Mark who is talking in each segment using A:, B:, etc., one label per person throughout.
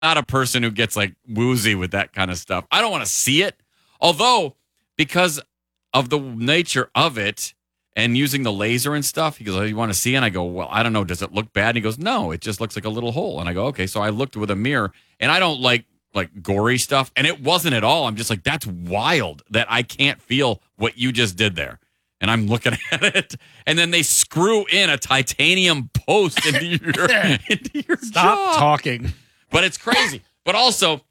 A: not a person who gets like woozy with that kind of stuff. I don't want to see it. Although, because of the nature of it and using the laser and stuff, he goes, "Oh, you want to see it?" And I go, "Well, I don't know. Does it look bad?" And he goes, "No, it just looks like a little hole." And I go, "Okay." So I looked with a mirror, and I don't like gory stuff. And it wasn't at all. I'm just like, that's wild that I can't feel what you just did there. And I'm looking at it, and then they screw in a titanium post into your
B: Stop
A: jaw.
B: talking.
A: But it's crazy. But also,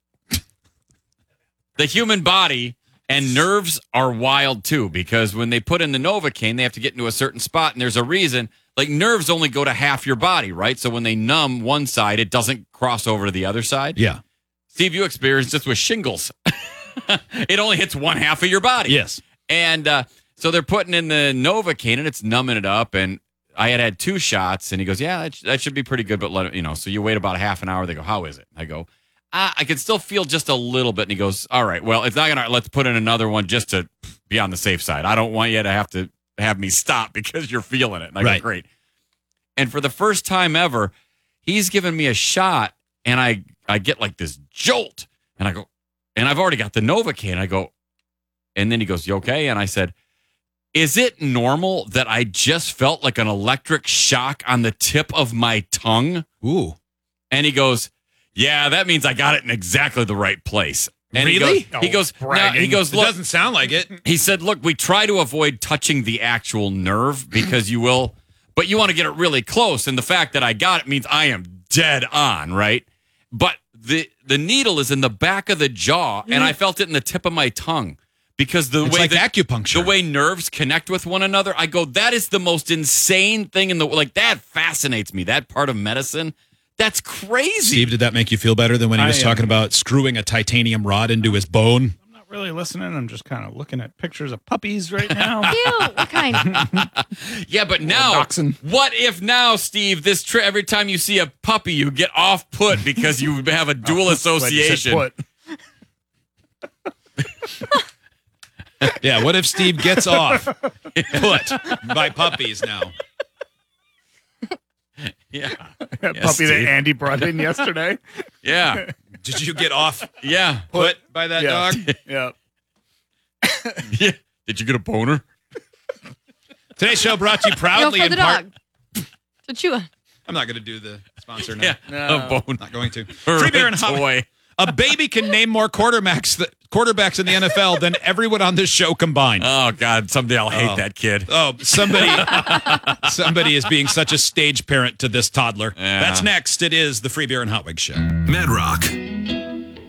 A: the human body and nerves are wild too, because when they put in the Novocaine, they have to get into a certain spot, and there's a reason. Like, nerves only go to half your body, right? So when they numb one side, it doesn't cross over to the other side.
C: Yeah.
A: Steve, you experienced this with shingles. It only hits one half of your body.
C: Yes.
A: And so they're putting in the Novocaine, and it's numbing it up. And I had 2 shots, and he goes, "Yeah, that should be pretty good, but let it, So you wait about a half an hour. They go, "How is it?" I go, "I can still feel just a little bit." And he goes, "All right, well, it's not gonna. Let's put in another one just to be on the safe side. I don't want you to have me stop because you're feeling it." And I go, "Great." And for the first time ever, he's giving me a shot, and I get like this jolt, and I go, and I've already got the Novocaine. I go, and then he goes, "You okay?" And I said, "Is it normal that I just felt like an electric shock on the tip of my tongue?"
C: Ooh.
A: And he goes, "Yeah, that means I got it in exactly the right place." And
C: Really?
A: He goes,
C: It
A: "Look,"
C: doesn't sound like it.
A: he said, "Look, we try to avoid touching the actual nerve because you will, but you want to get it really close. And the fact that I got it means I am dead on, right? But the needle is in the back of the jaw, and I felt it in the tip of my tongue." Because
C: It's like acupuncture.
A: the way nerves connect with one another, I go, that is the most insane thing in the like. That fascinates me. That part of medicine, that's crazy.
C: Steve, did that make you feel better than when he was talking about screwing a titanium rod into his bone?
B: I'm not really listening. I'm just kind of looking at pictures of puppies right now.
D: Ew, what kind?
A: Yeah, but now,
B: dachshund.
A: what if now, Steve? Every time you see a puppy, you get off put because you have a dual association.
B: Glad you said put.
C: Yeah, what if Steve gets off put by puppies now?
A: Yeah,
B: That
A: Yeah,
B: puppy
A: Steve.
B: that Andy brought in yesterday.
A: yeah,
C: Did you get off
A: yeah.
C: put by that
B: Yeah.
C: dog?
B: Yeah.
A: Yeah. Did you get a boner?
C: Today's show brought to you proudly
D: for
C: in
D: the
C: part.
D: dog. To chew on.
C: I'm not going to do the sponsor now.
A: Yeah, a bone.
C: Not going to.
A: Or
C: Free beer
A: a
C: and hot.
A: toy.
C: A baby can name more quarterbacks in the NFL than everyone on this show combined.
A: Oh God, someday I'll hate that kid.
C: Oh, somebody is being such a stage parent to this toddler.
A: Yeah.
C: That's next. It is the Free Beer and Hot Wings Show.
E: Medrock